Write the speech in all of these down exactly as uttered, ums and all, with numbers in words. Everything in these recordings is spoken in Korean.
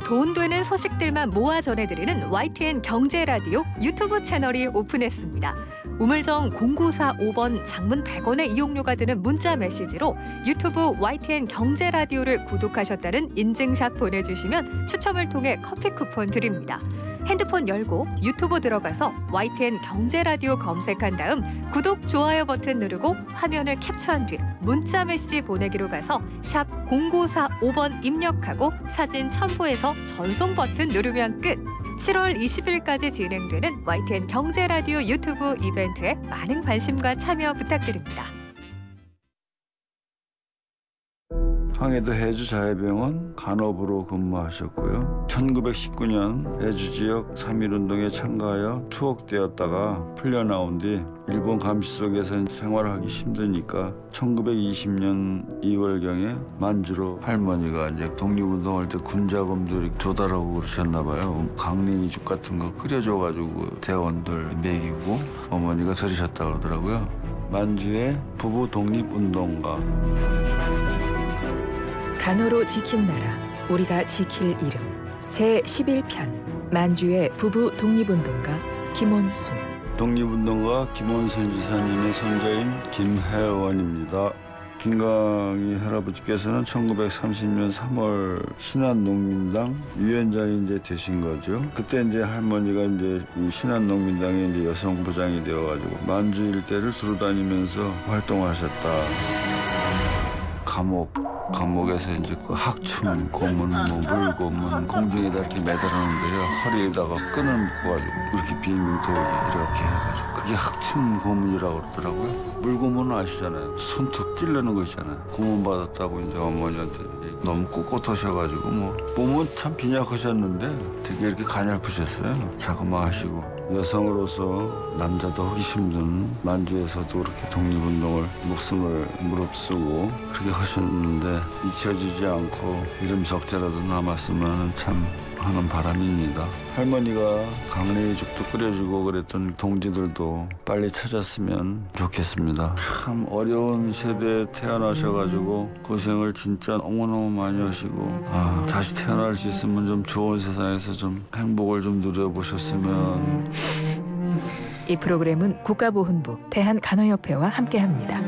돈 되는 소식들만 모아 전해드리는 와이티엔 경제라디오 유튜브 채널이 오픈했습니다. 우물정 공구사오 번 장문 백 원의 이용료가 드는 문자 메시지로 유튜브 와이티엔 경제라디오를 구독하셨다는 인증샷 보내주시면 추첨을 통해 커피 쿠폰 드립니다. 핸드폰 열고 유튜브 들어가서 와이티엔 경제라디오 검색한 다음 구독, 좋아요 버튼 누르고 화면을 캡처한 뒤 문자 메시지 보내기로 가서 샵 공구사오 번 입력하고 사진 첨부해서 전송 버튼 누르면 끝. 칠월 이십일까지 진행되는 와이티엔 경제라디오 유튜브 이벤트에 많은 관심과 참여 부탁드립니다. 황해도 해주자해병원 간호부로 근무하셨고요. 천구백십구 년 해주 지역 삼일운동에 참가하여 투옥되었다가 풀려나온 뒤 일본 감시 속에서 생활하기 힘드니까 천구백이십 년 이월경에 만주로 할머니가 이제 독립운동할 때 군자금도 이렇게 조달하고 그러셨나 봐요. 강냉이죽 같은 거 끓여줘가지고 대원들 먹이고 어머니가 들으셨다 그러더라고요. 만주의 부부 독립운동가. 간호로 지킨 나라, 우리가 지킬 이름. 제십일 편 만주의 부부 독립운동가 김원순. 독립운동가 김원순 지사님의 손자인 김혜원입니다. 김강희 할아버지께서는 천구백삼십 년 삼월 신한농민당 위원장이 이제 되신 거죠. 그때 이제 할머니가 이제 이 신한농민당의 이제 여성부장이 되어가지고 만주 일대를 두루다니면서 활동하셨다. 감옥, 감옥에서 이제 그 학춤, 고문, 뭐 물고문, 공중에다 이렇게 매달았는데요. 허리에다가 끈을 묶어가지고 이렇게 빙빙 돌게 이렇게 해가지고 그게 학춤 고문이라고 그러더라고요. 물고문은 아시잖아요. 손톱 찌르는 거 있잖아요. 고문 받았다고 이제 어머니한테 너무 꼿꼿하셔가지고 뭐 몸은 참 빈약하셨는데 되게 이렇게 가냘프셨어요. 자그마하시고. 여성으로서 남자도 하기 힘든 만주에서도 그렇게 독립운동을 목숨을 무릅쓰고 그렇게 하셨는데 잊혀지지 않고 이름 석자라도 남았으면 참 하는 바람입니다. 할머니가 강냉이죽도 끓여주고 그랬던 동지들도 빨리 찾았으면 좋겠습니다. 참 어려운 세대에 태어나셔가지고 고생을 진짜 너무너무 많이 하시고 아, 다시 태어날 수 있으면 좀 좋은 세상에서 좀 행복을 좀 누려보셨으면. 이 프로그램은 국가보훈부 대한간호협회와 함께합니다.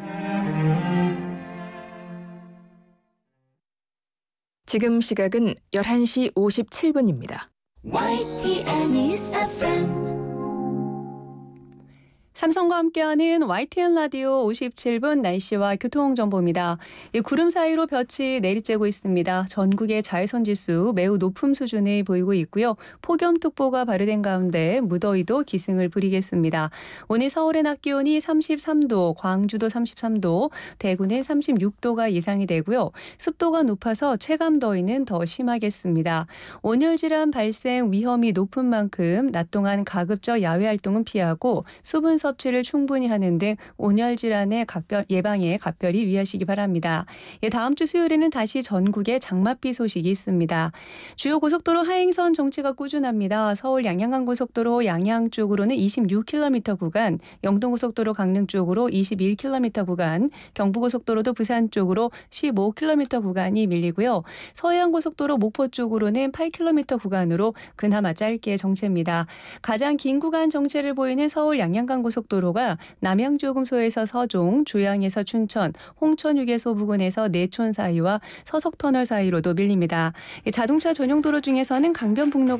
지금 시각은 열한 시 오십칠 분입니다. 와이티엔 News 에프엠 삼성과 함께하는 와이티엔 라디오 오십칠 분 날씨와 교통정보입니다. 이 구름 사이로 볕이 내리쬐고 있습니다. 전국의 자외선지수 매우 높은 수준을 보이고 있고요. 폭염특보가 발효된 가운데 무더위도 기승을 부리겠습니다. 오늘 서울의 낮 기온이 삼십삼 도, 광주도 삼십삼 도, 대구는 삼십육 도가 예상이 되고요. 습도가 높아서 체감더위는 더 심하겠습니다. 온열질환 발생 위험이 높은 만큼 낮 동안 가급적 야외활동은 피하고 수분 섭취를 충분히 하는 등 온열 질환의 각별 예방에 각별히 유의하시기 바랍니다. 예, 다음 주 수요일에는 다시 전국에 장맛비 소식이 있습니다. 주요 고속도로 하행선 정체가 꾸준합니다. 서울 양양간 고속도로 양양 쪽으로는 이십육 킬로미터 구간, 영동고속도로 강릉 쪽으로 이십일 킬로미터 구간, 경부고속도로도 부산 쪽으로 십오 킬로미터 구간이 밀리고요. 서해안고속도로 목포 쪽으로는 팔 킬로미터 구간으로 그나마 짧게 정체입니다. 가장 긴 구간 정체를 보이는 서울 양양간 고속도로가 남양주요금소에서 서종, 조양에서 춘천, 홍천휴게소 부근에서 내촌 사이와 서석터널 사이로도 밀립니다. 자동차 전용 도로 중에서는 강변북로가